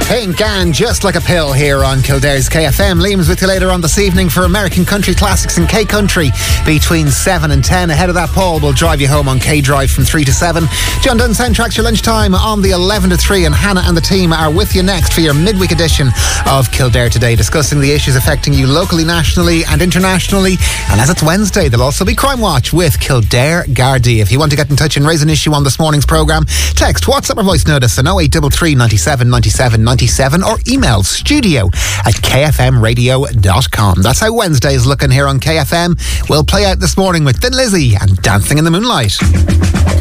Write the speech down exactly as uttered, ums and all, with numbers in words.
Pink and Just Like a Pill here on Kildare's K F M. Liam's with you later on this evening for American Country Classics and K Country between seven and ten. Ahead of that, Paul will drive you home on K Drive from three to seven. John Dunn soundtracks your lunchtime on the eleven to three, and Hannah and the team are with you next for your midweek edition of Kildare Today, discussing the issues affecting you locally, nationally and internationally. And as it's Wednesday, there'll also be Crime Watch with Kildare Gardaí. If you want to get in touch and raise an issue on this morning's programme, text, WhatsApp or voice notice on oh eight three three, ninety-seven, ninety-seven, ninety-seven or email studio at k f m radio dot com. That's how Wednesday's looking here on K F M. We'll play out this morning with Thin Lizzy and Dancing in the Moonlight.